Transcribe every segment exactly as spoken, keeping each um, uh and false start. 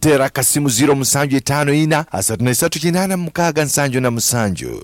tera kasimu ziro musanju etano ina asatu na isatu kinana mukaga nsanju na musanju.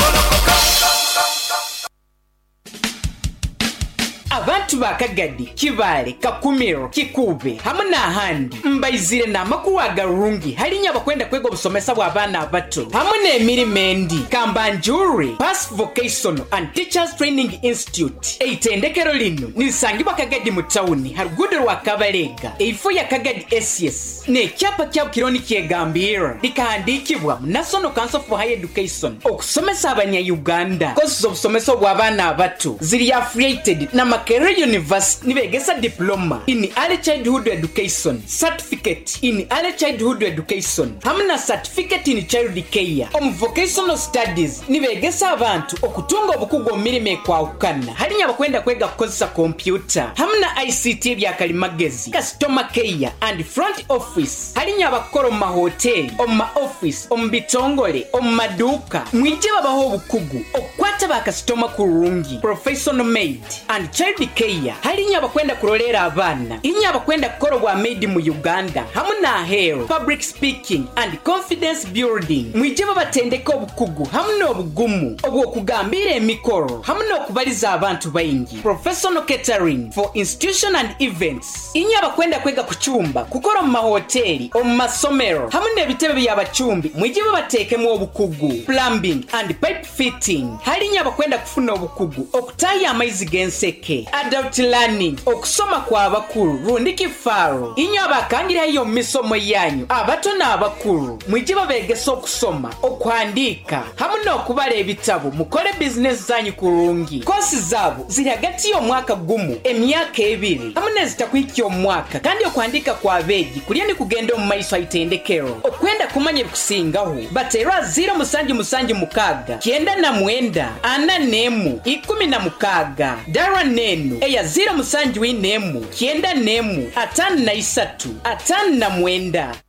Abantu bakagadi kibale kakumiro kikube hamuna handi mbaizire na makuru agarungi halinya bakwenda kwego busomesa bw'abana abato hamuna emirimendi Kambanjuri Pass Vocational and Teachers Training Institute eitendekero lino nisangibwa Kagadi mu town harugudo rwa Kabalega eifo ya Kagadi S S ne kyapa kya kironi kyegambira likahandikibwa National Council for Higher Education okusomesa abanya Uganda kozi z'obusomesa bw'abana abato ziri affiliated na Makerere University nibegesa diploma in early childhood education, certificate in early childhood education, hamna certificate in child care. Om vocational studies nibegesa abantu okutunga obukugu mirime kwa ukana. Halinya bakwenda kwega kukozesa computer. Hamna I C T bya kalimagezi, customer care and front office. Halinya bakoro ma hotel, om ma office, om bitongole, om maduka. Mwije babaho obukugu okwata ba customer kurungi, professional maid and child care. Halinya bakwenda kurolera abana inya bakwenda kukorwa made mu Uganda hamuna hair public speaking and confidence building mwijeba batendeka obukugu hamuna obugumu obwo kugambira emikoro hamuna okubaliza abantu bayingi professional catering for institution and events inya bakwenda kwega kuchumba kukora mu mahoteli mu masomero hamuna ebitebe by'abachumbi mwijeba batekemu obukugu plumbing and pipe fitting halinya bakwenda kufuna obukugu okutaya amaizi genseke adult learning okusoma kwa abakuru rundiki faro inyo abakangira hiyo misomo yanyu abato na abakuru mwijiba begesa okusoma okwandika hamuna okubala ebitabo mukole business zanyu kurungi kosi zabo ziri hagati yo mwaka gumu emyaka ebiri hamuna zitakwiki yo mwaka kandi okwandika kwa beji kulyani kugenda mu maiso aitendekero okwenda kumanya bikusingaho batera zero musanji musanji mukaga kienda na mwenda ana nemu ikumi na mukaga dara nenu eya zero musanji w'inemu kienda nemu atanu na isatu atanu na mwenda.